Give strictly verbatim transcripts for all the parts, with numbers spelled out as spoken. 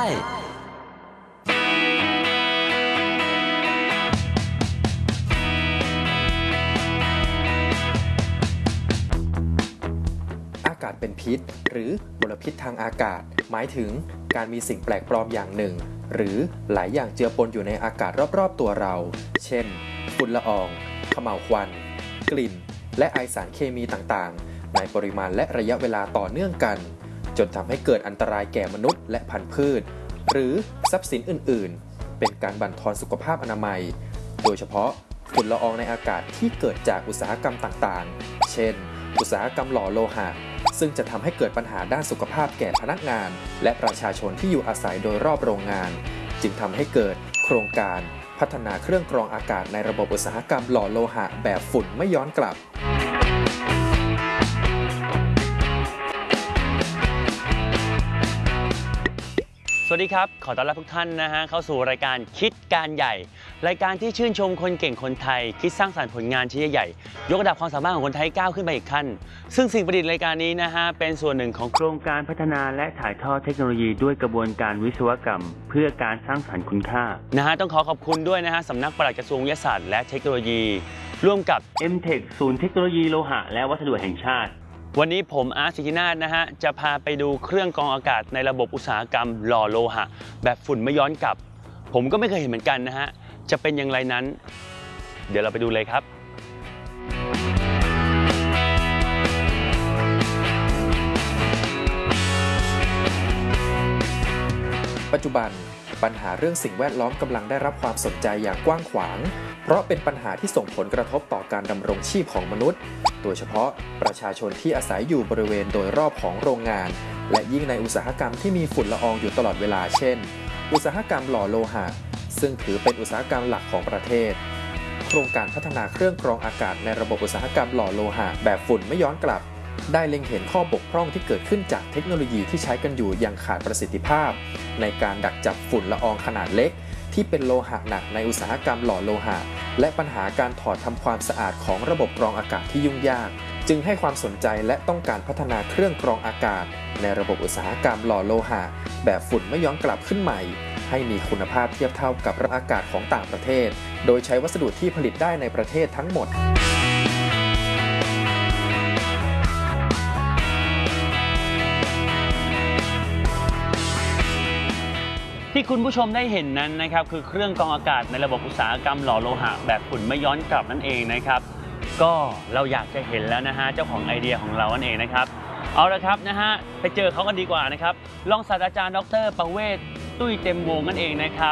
อากาศเป็นพิษหรือมลพิษทางอากาศหมายถึงการมีสิ่งแปลกปลอมอย่างหนึ่งหรือหลายอย่างเจือปนอยู่ในอากาศรอบๆตัวเราเช่นฝุ่นละอองเขม่าวควันกลิ่นและไอสารเคมีต่างๆในปริมาณและระยะเวลาต่อเนื่องกันจนทำให้เกิดอันตรายแก่มนุษย์และพันธุ์พืชหรือทรัพย์สินอื่นๆเป็นการบั่นทอนสุขภาพอนามัยโดยเฉพาะฝุ่นละอองในอากาศที่เกิดจากอุตสาหกรรมต่างๆเช่นอุตสาหกรรมหล่อโลหะซึ่งจะทำให้เกิดปัญหาด้านสุขภาพแก่พนักงานและประชาชนที่อยู่อาศัยโดยรอบโรงงานจึงทำให้เกิดโครงการพัฒนาเครื่องกรองอากาศในระบบอุตสาหกรรมหล่อโลหะแบบฝุ่นไม่ย้อนกลับสวัสดีครับขอต้อนรับทุกท่านนะฮะเข้าสู่รายการคิดการใหญ่รายการที่ชื่นชมคนเก่งคนไทยคิดสร้างสรรค์ผลงานชิ้นใหญ่ยกระดับความสามารถของคนไทยก้าวขึ้นไปอีกขั้นซึ่งสิ่งประดิษฐ์รายการนี้นะฮะเป็นส่วนหนึ่งของโครงการพัฒนาและถ่ายทอดเทคโนโลยีด้วยกระบวนการวิศวกรรมเพื่อการสร้างสรรค์คุณค่านะฮะต้องขอขอบคุณด้วยนะฮะสำนักปลัดกระทรวงวิทยาศาสตร์และเทคโนโลยีร่วมกับ เอ็ม เทค ศูนย์เทคโนโลยีโลหะและวัสดุแห่งชาติวันนี้ผมอาร์ต สิทธินาถนะฮะจะพาไปดูเครื่องกรองอากาศในระบบอุตสาหกรรมหล่อโลหะแบบฝุ่นไม่ย้อนกลับผมก็ไม่เคยเห็นเหมือนกันนะฮะจะเป็นอย่างไรนั้นเดี๋ยวเราไปดูเลยครับปัจจุบันปัญหาเรื่องสิ่งแวดล้อมกำลังได้รับความสนใจอย่างกว้างขวางเพราะเป็นปัญหาที่ส่งผลกระทบต่อการดำรงชีพของมนุษย์โดยเฉพาะประชาชนที่อาศัยอยู่บริเวณโดยรอบของโรงงานและยิ่งในอุตสาหกรรมที่มีฝุ่นละอองอยู่ตลอดเวลาเช่นอุตสาหกรรมหล่อโลหะซึ่งถือเป็นอุตสาหกรรมหลักของประเทศโครงการพัฒนาเครื่องกรองอากาศในระบบอุตสาหกรรมหล่อโลหะแบบฝุ่นไม่ย้อนกลับได้เล็งเห็นข้อบกพร่องที่เกิดขึ้นจากเทคโนโลยีที่ใช้กันอยู่อย่างขาดประสิทธิภาพในการดักจับฝุ่นละอองขนาดเล็กที่เป็นโลหะหนักในอุตสาหกรรมหล่อโลหะและปัญหาการถอดทำความสะอาดของระบบกรองอากาศที่ยุ่งยากจึงให้ความสนใจและต้องการพัฒนาเครื่องกรองอากาศในระบบอุตสาหกรรมหล่อโลหะแบบฝุ่นไม่ย้อนกลับขึ้นใหม่ให้มีคุณภาพเทียบเท่ากับระบบอากาศของต่างประเทศโดยใช้วัสดุที่ผลิตได้ในประเทศทั้งหมดที่คุณผู้ชมได้เห็นนั้นนะครับคือเครื่องกรองอากาศในระบบอุตสาหกรรมหล่อโลหะแบบฝุ่นไม่ย้อนกลับนั่นเองนะครับก็เราอยากจะเห็นแล้วนะฮะเจ้าของไอเดียของเรานั่นเองนะครับเอาละครับนะฮะไปเจอเขากันดีกว่านะครับรองศาสตราจารย์ดร.ประเวศตุ้ยเต็มวงนั่นเองนะครับ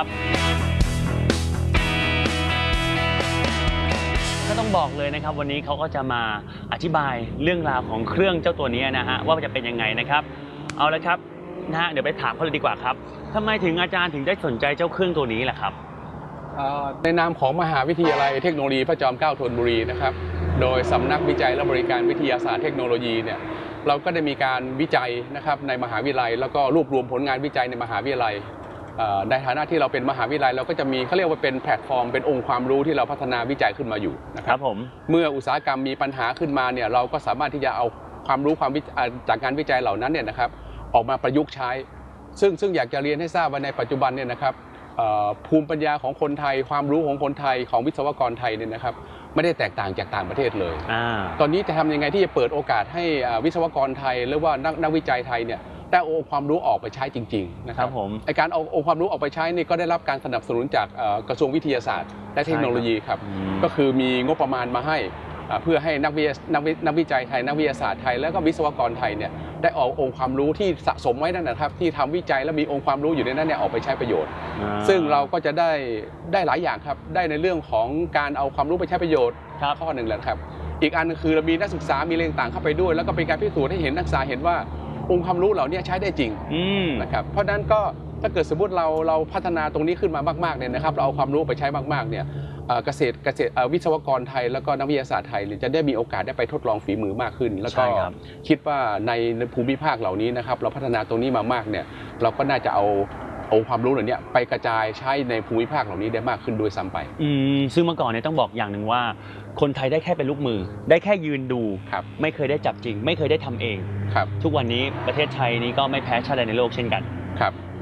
ก็ต้องบอกเลยนะครับวันนี้เขาก็จะมาอธิบายเรื่องราวของเครื่องเจ้าตัวนี้นะฮะว่าจะเป็นยังไงนะครับเอาละครับนะฮะเดี๋ยวไปถามเขาเลยดีกว่าครับทำไมถึงอาจารย์ถึงได้สนใจเจ้าเครื่องตัวนี้ล่ะครับในนามของมหาวิทยาลัยเทคโนโลยีพระจอมเกล้าธนบุรีนะครับโดยสำนักวิจัยและบริการวิทยาศาสตร์เทคโนโลยีเนี่ยเราก็ได้มีการวิจัยนะครับในมหาวิทยาลัยแล้วก็รวบรวมผลงานวิจัยในมหาวิทยาลัยในฐานะที่เราเป็นมหาวิทยาลัยเราก็จะมีเขาเรียกว่าเป็นแพลตฟอร์มเป็นองค์ความรู้ที่เราพัฒนาวิจัยขึ้นมาอยู่นะครับผมเมื่ออุตสาหกรรมมีปัญหาขึ้นมาเนี่ยเราก็สามารถที่จะเอาความรู้ความจากการวิจัยเหล่านั้นเนี่ยนะครับออกมาประยุกต์ใช้ซึ่งซึ่งอยากจะเรียนให้ทราบว่าในปัจจุบันเนี่ยนะครับภูมิปัญญาของคนไทยความรู้ของคนไทยของวิศวกรไทยเนี่ยนะครับไม่ได้แตกต่างจากต่างประเทศเลยตอนนี้จะทำยังไงที่จะเปิดโอกาสให้วิศวกรไทยหรือว่านักนักวิจัยไทยเนี่ยได้เอาความรู้ออกไปใช้จริงๆนะครับผมไอการเอาองค์ความรู้ออกไปใช้นี่ก็ได้รับการสนับสนุนจากกระทรวงวิทยาศาสตร์และเทคโนโลยีครับก็คือมีงบประมาณมาให้เพื่อให้นักวินักวิจัยไทยนักวิทยาศาสตร์ไทยและก็วิศวกรไทยเนี่ยได้เอาองค์ความรู้ที่สะสมไว้นั่นนะครับที่ทำวิจัยและมีองค์ความรู้อยู่ในนั้นเนี่ยออกไปใช้ประโยชน์ซึ่งเราก็จะได้ได้หลายอย่างครับได้ในเรื่องของการเอาความรู้ไปใช้ประโยชน์ข้อหนึ่งแล้วครับอีกอันคือเรามีนักศึกษามีเรื่องต่างเข้าไปด้วยแล้วก็เป็นการพิสูจน์ให้เห็นนักศึกษาเห็นว่าองค์ความรู้เหล่านี้ใช้ได้จริงนะครับเพราะนั้นก็ถ้าเกิดสมมติเราเราพัฒนาตรงนี้ขึ้นมามากๆเนี่ยนะครับเราเอาความรู้ไปใช้มากๆเนี่ยเกษตรเกษตรวิศวกรไทยแล้วก็นักวิทยาศาสตร์ไทยจะได้มีโอกาสได้ไปทดลองฝีมือมากขึ้นแล้วก็คิดว่าในภูมิภาคเหล่านี้นะครับเราพัฒนาตรงนี้มามากเนี่ยเราก็น่าจะเอาองค์ความรู้เหล่านี้ไปกระจายใช้ในภูมิภาคเหล่านี้ได้มากขึ้นด้วยซ้ำไปอืมซึ่งเมื่อก่อนเนี่ยต้องบอกอย่างหนึ่งว่าคนไทยได้แค่เป็นลูกมือได้แค่ยืนดูไม่เคยได้จับจริงไม่เคยได้ทำเองทุกวันนี้ประเทศไทยนี้ก็ไม่แพ้ชาติใดในโลกเช่นกันครับ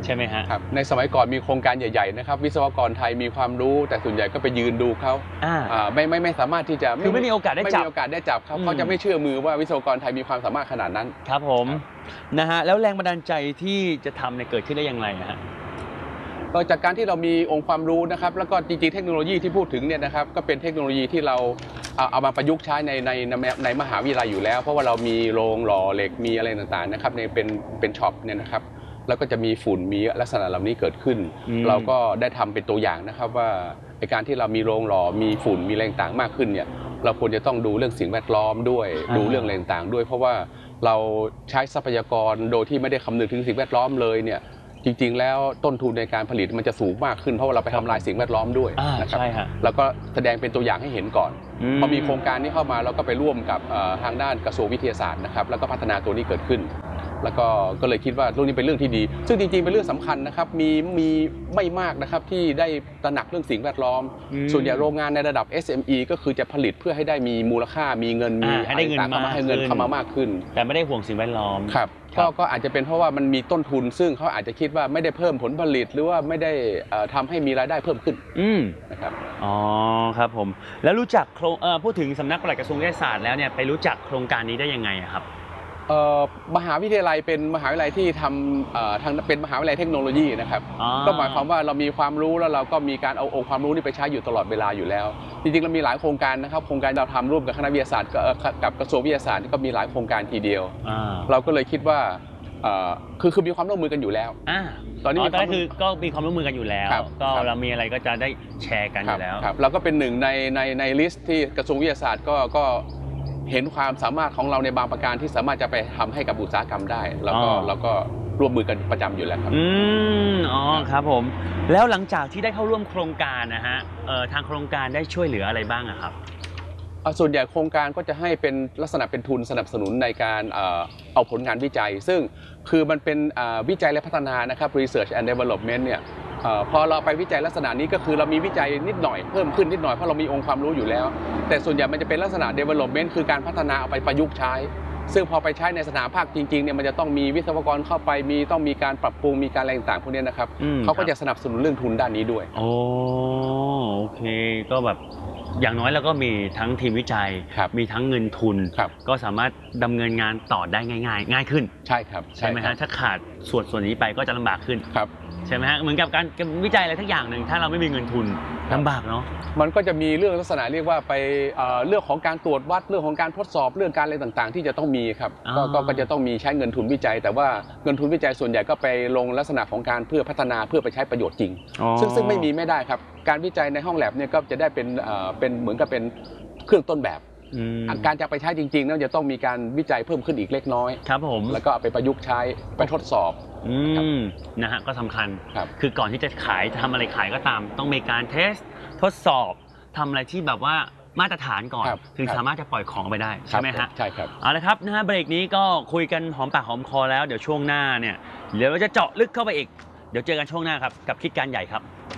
ใช่ไหมฮะครับในสมัยก่อนมีโครงการใหญ่ๆนะครับวิศวกรไทยมีความรู้แต่ส่วนใหญ่ก็ไปยืนดูเขาไม่ไม่ไม่สามารถที่จะคือไม่มีโอกาสได้จับไม่มีโอกาสได้จับเขาเขาจะไม่เชื่อมือว่าวิศวกรไทยมีความสามารถขนาดนั้นครับผมนะฮะแล้วแรงบันดาลใจที่จะทำเนี่ยเกิดขึ้นได้อย่างไรฮะก็จากการที่เรามีองค์ความรู้นะครับแล้วก็จริงๆเทคโนโลยีที่พูดถึงเนี่ยนะครับก็เป็นเทคโนโลยีที่เราเอามาประยุกต์ใช้ในในในมหาวิทยาลัยอยู่แล้วเพราะว่าเรามีโรงหล่อเหล็กมีอะไรต่างๆนะครับในเป็นเป็นช็อปเนี่ยนะครับแล้วก็จะมีฝุ่นมีลักษณะเหล่านี้เกิดขึ้นเราก็ได้ทำเป็นตัวอย่างนะครับว่าในการที่เรามีโรงหล่อมีฝุ่นมีอะไรต่างๆมากขึ้นเนี่ยเราควรจะต้องดูเรื่องสิ่งแวดล้อมด้วยดูเรื่องอะไรต่างๆด้วยเพราะว่าเราใช้ทรัพยากรโดยที่ไม่ได้คำนึงถึงสิ่งแวดล้อมเลยเนี่ยจริงๆแล้วต้นทุนในการผลิตมันจะสูงมากขึ้นเพราะว่าเราไปทำลายสิ่งแวดล้อมด้วยนะครับแล้วก็แสดงเป็นตัวอย่างให้เห็นก่อนพอมีโครงการนี้เข้ามาเราก็ไปร่วมกับทางด้านกระทรวงวิทยาศาสตร์นะครับแล้วก็พัฒนาตัวนี้เกิดขึ้นแล้วก็ก็เลยคิดว่าเรื่องนี้เป็นเรื่องที่ดีซึ่งจริงๆเป็นเรื่องสำคัญนะครับมีมีไม่มากนะครับที่ได้ตระหนักเรื่องสิ่งแวดล้อมส่วนใหญ่โรงงานในระดับ เอส เอ็ม อี ก็คือจะผลิตเพื่อให้ได้มีมูลค่ามีเงินมีให้ได้เงินมาให้เงินเข้ามามากขึ้นแต่ไม่ได้ห่วงสิ่งแวดล้อมครับก็ก็อาจจะเป็นเพราะว่ามันมีต้นทุนซึ่งเขาอาจจะคิดว่าไม่ได้เพิ่มผลผลิตหรือว่าไม่ได้ทำให้มีรายได้เพิ่มขึ้นนะครับอ๋อครับผมแล้วรู้จักโครงพูดถึงสำนักปลัดกระทรวงวิทยาศาสตร์แล้วเนี่ยไปรู้จักโครงการนี้ได้ยังไงครับมหาวิทยาลัยเป็นมหาวิทยาลัยที่ทำทางเป็นมหาวิทยาลัยเทคโนโลยีนะครับก็หมายความว่าเรามีความรู้แล้วเราก็มีการเอาองค์ความรู้นี้ไปใช้อยู่ตลอดเวลาอยู่แล้วจริงๆเรามีหลายโครงการนะครับโครงการเราทำร่วมกับคณะวิทยาศาสตร์กับกระทรวงวิทยาศาสตร์ก็มีหลายโครงการทีเดียวเราก็เลยคิดว่าคือคือมีความร่วมมือกันอยู่แล้วตอนนี้ก็คือก็มีความร่วมมือกันอยู่แล้วก็เรามีอะไรก็จะได้แชร์กันอยู่แล้วเราก็เป็นหนึ่งในในในลิสต์ที่กระทรวงวิทยาศาสตร์ก็ก็เห็นความสามารถของเราในบางประการที่สามารถจะไปทำให้กับอุตสาหกรรมได้แล้วก็เราก็ร่วมมือกันประจำอยู่แล้วครับอืมอ๋อครับผมแล้วหลังจากที่ได้เข้าร่วมโครงการนะฮะเอ่อทางโครงการได้ช่วยเหลืออะไรบ้างอะครับส่วนใหญ่โครงการก็จะให้เป็นลักษณะเป็นทุนสนับสนุนในการเอาผลงานวิจัยซึ่งคือมันเป็นวิจัยและพัฒนานะครับ research and development เนี่ยพอเราไปวิจัยลักษณะนี้ก็คือเรามีวิจัยนิดหน่อยเพิ่มขึ้นนิดหน่อยเพราะเรามีองค์ความรู้อยู่แล้วแต่ส่วนใหญ่มันจะเป็นลักษณะ development คือการพัฒนาเอาไปประยุกต์ใช้ซึ่งพอไปใช้ในสนามภาคจริงๆเนี่ยมันจะต้องมีวิศวกรเข้าไปมีต้องมีการปรับปรุงมีการอะไรต่างๆพวกนี้นะครับเขาก็จะสนับสนุนเรื่องทุนด้านนี้ด้วยโอ้โอเคก็แบบอย่างน้อยเราก็มีทั้งทีมวิจัยมีทั้งเงินทุนก็สามารถดำเนินงานต่อได้ง่ายๆง่ายขึ้นใช่ครับใช่ไหมฮะถ้าขาดส่วนส่วนนี้ไปก็จะลำบากขึ้นครับใช่ไหมฮะเหมือนกับการวิจัยอะไรทักอย่างหนึ่งถ้าเราไม่มีเงินทุนลำบากเนาะมันก็จะมีเรื่องลักษณะเรียกว่าไปเรื่องของการตรวจวัดเรื่องของการทดสอบเรื่องการอะไรต่างๆที่จะต้องมีครับก็ก็จะต้องมีใช้เงินทุนวิจัยแต่ว่าเงินทุนวิจัยส่วนใหญ่ก็ไปลงลักษณะของการเพื่อพัฒนาเพื่อไปใช้ประโยชน์จริงซึ่งซึ่งไม่มีไม่ได้ครับการวิจัยในห้องแลบเนี่ยก็จะได้เป็นเป็นเหมือนกับเป็นเครื่องต้นแบบการจะไปใช้จริงๆนั้นจะต้องมีการวิจัยเพิ่มขึ้นอีกเล็กน้อยครับผมแล้วก็เอาไปประยุกต์ใช้ไปทดสอบอืมนะฮะก็สำคัญคคือก่อนที่จะขายทำอะไรขายก็ตามต้องมีการเทสทดสอบทำอะไรที่แบบว่ามาตรฐานก่อนถึงสามารถจะปล่อยของไปได้ใช่ไหมฮะใช่ครับเอาละครับนะฮะเบรกนี้ก็คุยกันหอมปากหอมคอแล้วเดี๋ยวช่วงหน้าเนี่ยเดี๋ยวเราจะเจาะลึกเข้าไปอีกเดี๋ยวเจอกันช่วงหน้าครับกับคิดการใหญ่ครับ